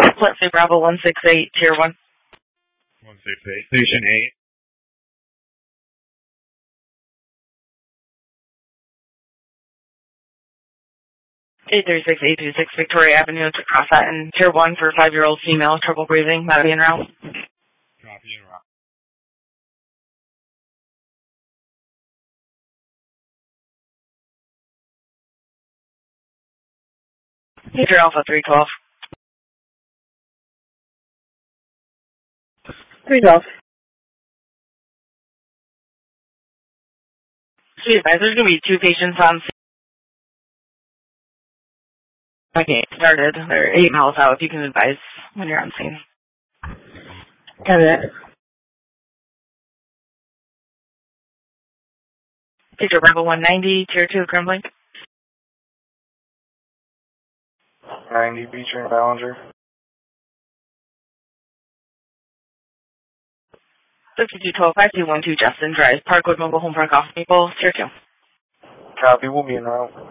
Let's say Bravo 168, Tier 1. 168, Station 8. (836-826) Victoria Avenue to cross that in Tier 1 for 5-year-old female, trouble breathing, Maddie en route. Copy and route. Major Alpha 312. 312. Be advised, there's going to be 2 patients on scene. Okay, started. They're 8 miles out. If you can advise when you're on scene. Got it. Major Bravo 190, Tier 2, Crumbling. 90, Beecher and Ballinger. 5212-5212, Justin Drive, Parkwood Mobile Home Park Off Maple, Tier 2. Copy, we'll be en route.